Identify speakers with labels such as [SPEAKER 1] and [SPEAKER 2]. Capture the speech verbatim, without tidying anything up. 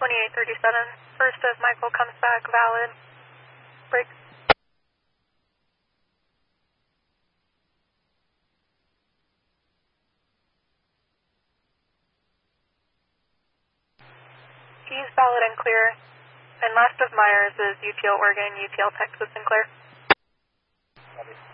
[SPEAKER 1] twenty-eight thirty-seven. First of Michael comes back, valid. Break. He's valid and clear. And last of Myers is U T L Oregon, U T L Texas and clear.
[SPEAKER 2] Copy.